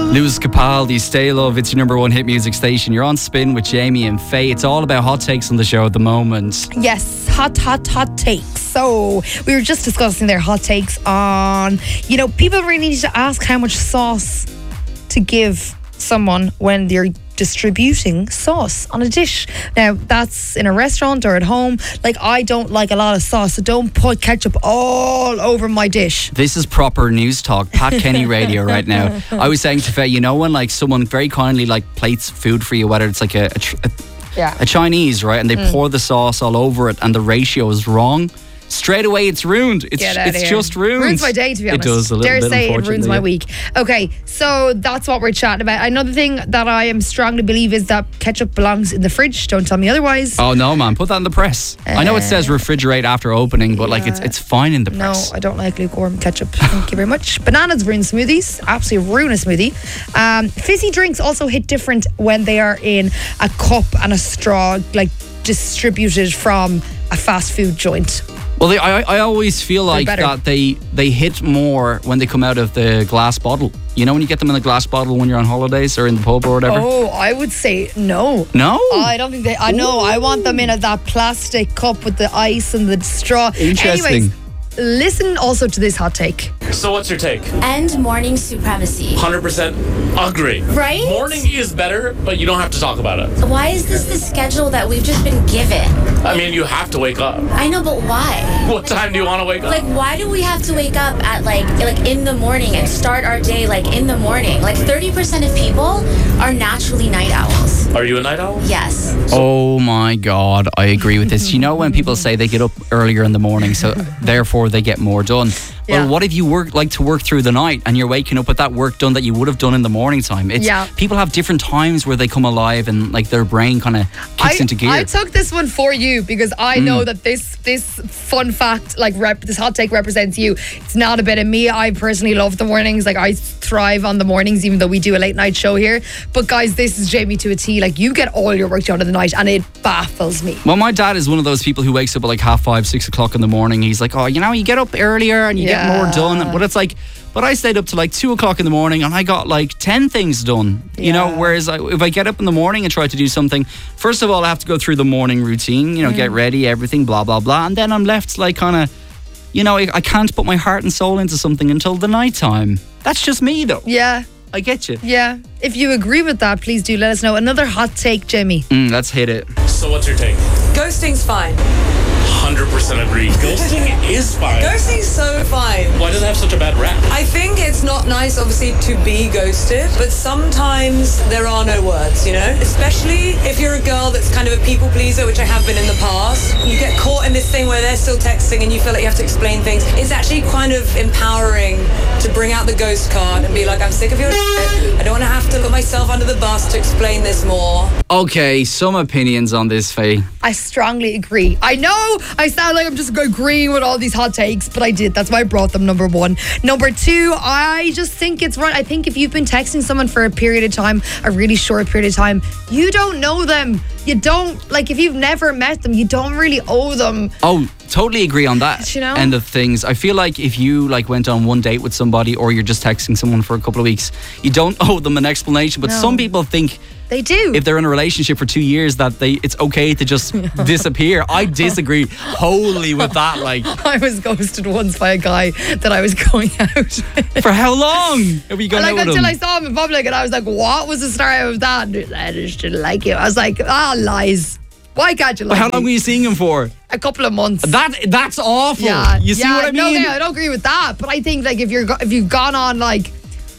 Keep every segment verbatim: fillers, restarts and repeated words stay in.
Lewis Capaldi, Stay Love, it's your number one hit music station. You're on Spin with Jamie and Faye. It's all about hot takes on the show at the moment. Yes, hot, hot, hot takes. So we were just discussing their hot takes on, you know, people really need to ask how much sauce to give someone when they're distributing sauce on a dish. Now, that's in a restaurant or at home. Like, I don't like a lot of sauce, so don't put ketchup all over my dish. This is proper news talk, Pat Kenny radio right now. I was saying to Faye, you know when like someone very kindly like plates food for you, whether it's like a, a, a, yeah. a Chinese, right, and they Mm. pour the sauce all over it and the ratio is wrong, straight away it's ruined. It's Get out it's of here. just ruined. Ruins my day, to be honest. It does a little Dare bit, say it ruins unfortunately, my yeah. week. Okay, so that's what we're chatting about. Another thing that I am strongly believe is that ketchup belongs in the fridge. Don't tell me otherwise. Oh no, man! Put that in the press. I know it says refrigerate after opening, but like it's it's fine in the No, press. I don't like lukewarm ketchup. Thank you very much. Bananas ruin smoothies. Absolutely ruin a smoothie. Um, fizzy drinks also hit different when they are in a cup and a straw, like distributed from a fast food joint. Well, they, I I always feel like better. that they they hit more when they come out of the glass bottle. You know when you get them in a glass bottle when you're on holidays or in the pub or whatever. Oh, I would say no. No? Oh, I don't think they. I know. I want them in a, that plastic cup with the ice and the straw. Interesting. Anyways, listen also to this hot take. So what's your take? End morning supremacy. one hundred percent agree. Right? Morning is better, but you don't have to talk about it. Why is this the schedule that we've just been given? I mean, you have to wake up. I know, but why? What time do you want to wake up? Like, why do we have to wake up at like like in the morning and start our day like in the morning? Like thirty percent of people are naturally night owls. Are you a night owl? Yes. Oh my God, I agree with this. You know when people say they get up earlier in the morning, so therefore they get more done. Well, Yeah. what if you work like to work through the night and you're waking up with that work done that you would have done in the morning time? It's Yeah. people have different times where they come alive and like their brain kind of kicks I, into gear. I took this one for you because I know that this this fun fact, like rep, this hot take represents you. It's not a bit of me. I personally love the mornings. Like I thrive on the mornings, even though we do a late night show here. But guys, this is Jamie to a T. Like you get all your work done in the night, and it baffles me. Well, my dad is one of those people who wakes up at like half five, six o'clock in the morning. He's like, oh, you know, you get up earlier and you get more Yeah. done. But it's like, but I stayed up to like two o'clock in the morning and I got like ten things done, you know, Yeah. whereas I, if I get up in the morning and try to do something, first of all, I have to go through the morning routine, you know, get ready, everything, blah, blah, blah. And then I'm left like kind of, you know, I, I can't put my heart and soul into something until the night time. That's just me though. Yeah, I get you. yeah. If you agree with that, please do let us know. Another hot take, Jamie. Mm, let's hit it. So what's your take? Ghosting's fine. one hundred percent agree. Ghosting is fine. Ghosting's so fine. Why does it have such a bad rap? I think it's not nice, obviously, to be ghosted, but sometimes there are no words, you know? Especially if you're a girl that's kind of a people pleaser, which I have been in the past. You get caught in this thing where they're still texting and you feel like you have to explain things. It's actually kind of empowering to bring out the ghost card and be like, I'm sick of your shit. I don't want to have to put myself under the bus to explain this more. Okay, some opinions on this, Faye. I strongly agree. I know I sound like I'm just agreeing with all these hot takes, but I did. That's why I brought them, number one. Number two, I just think it's right. I think if you've been texting someone for a period of time, a really short period of time, you don't know them. You don't, like, if you've never met them, you don't really owe them. Oh, totally agree on that You know? end of things. I feel like if you like went on one date with somebody or you're just texting someone for a couple of weeks, you don't owe them an explanation. But No. some people think They do. if they're in a relationship for two years that they it's okay to just disappear. I disagree wholly with that. Like, I was ghosted once by a guy that I was going out with. for how long have you gone Like out with until him? I saw him in public and I was like, what was the story of that? And he was like, I just didn't like you. I was like, ah, lies. Why can't you like How long were me? you seeing him for? A couple of months. That that's awful. Yeah, You see yeah, what I mean? No, no, I don't agree with that. But I think like if you're go- if you've gone on like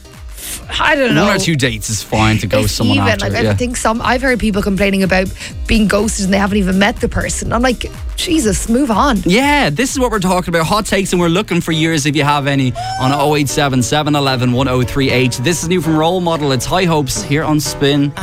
I don't know One or two dates is fine to if ghost someone even, after. like, yeah. I think some I've heard people complaining about being ghosted and they haven't even met the person. I'm like, Jesus, move on. Yeah, this is what we're talking about. Hot takes, and we're looking for yours if you have any on oh eight seven, seven one one, one oh three eight. This is new from Role Model. It's High Hopes here on Spin.